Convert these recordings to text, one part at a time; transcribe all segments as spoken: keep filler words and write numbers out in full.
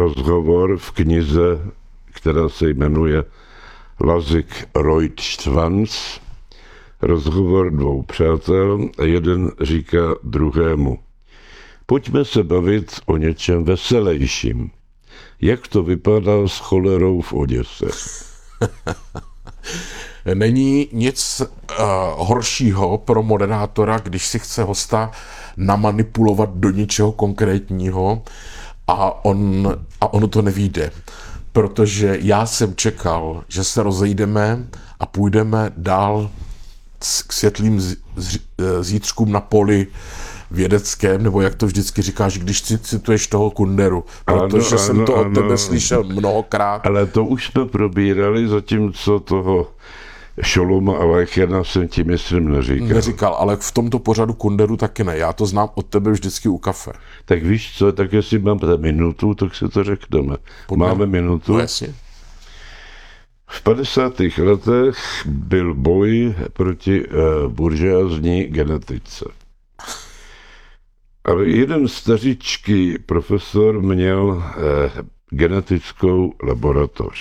rozhovor v knize, která se jmenuje Lazik Reutschwanz, rozhovor dvou přátel a jeden říká druhému: pojďme se bavit o něčem veselějším. Jak to vypadá s cholerou v Oděse? Není nic uh, horšího pro moderátora, když si chce hosta namanipulovat do něčeho konkrétního a, on, a ono to nevyjde. Protože já jsem čekal, že se rozejdeme a půjdeme dál k světlým z, z, zítřkům na poli vědeckém, nebo jak to vždycky říkáš, když cituješ toho Kunderu, protože ano, jsem to ano, od tebe ano. slyšel mnohokrát. Ale to už jsme probírali, zatímco toho Šoloma a Lajchena jsem ti myslím neříkal. Neříkal, ale v tomto pořadu Kunderu taky ne. Já to znám od tebe vždycky u kafe. Tak víš co, tak jestli máme minutu, tak si to řekneme. Pojďme. Máme minutu. No jasně. V padesátých letech byl boj proti uh, buržoazní genetice. Ale jeden stařičký profesor měl eh, genetickou laboratoř.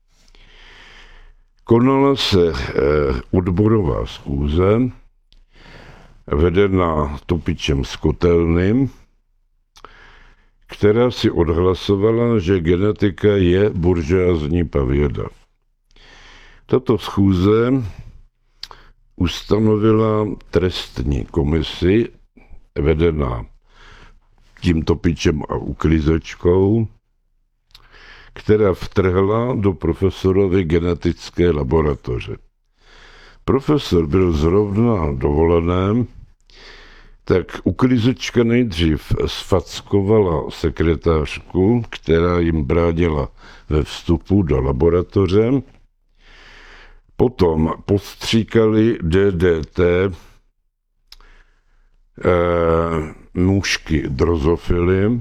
Konala se eh, odborová schůze, vedená Topičem z Kotelny, která si odhlasovala, že genetika je buržoazní pavěda. Tato schůze ustanovila trestní komisi, vedená tím Topičem a uklízečkou, která vtrhla do profesorovy genetické laboratoře. Profesor byl zrovna dovolený, tak uklízečka nejdřív sfackovala sekretářku, která jim bránila ve vstupu do laboratoře, potom postříkali D D T e, mužky drozofily,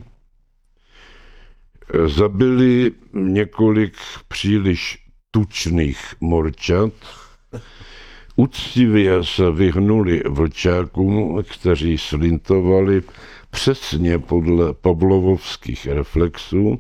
zabili několik příliš tučných morčat, úctivě se vyhnuli vlčákům, kteří slintovali přesně podle pavlovovských reflexů,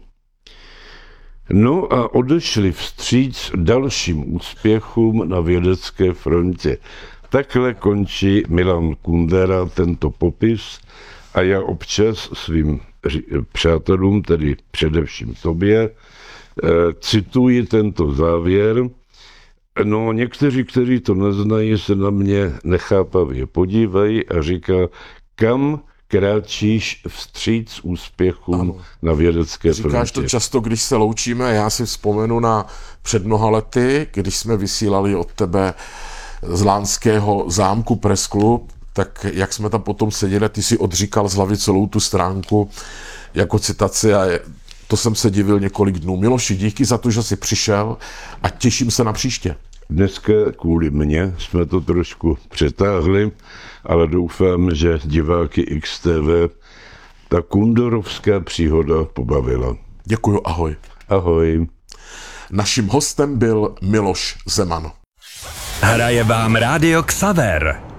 no a odešli vstříc dalším úspěchům na vědecké frontě. Takhle končí Milan Kundera tento popis a já občas svým přátelům, tedy především tobě, cituji tento závěr. No, někteří, kteří to neznají, se na mě nechápavě podívají a říká, kam kráčíš vstříc úspěchům ano. na vědecké frontě. Říkáš to často, když se loučíme. Já si vzpomenu na před mnoha lety, když jsme vysílali od tebe z Lánského zámku Press Club, tak jak jsme tam potom seděli, ty si odříkal z hlavy celou tu stránku jako citaci a to jsem se divil několik dnů. Miloši, díky za to, že jsi přišel a těším se na příště. Dneska kvůli mně jsme to trošku přetáhli, ale doufám, že diváky X T V ta kunderovská příhoda pobavila. Děkuju, ahoj. Ahoj. Naším hostem byl Miloš Zeman. Hraje vám Rádio Xaver.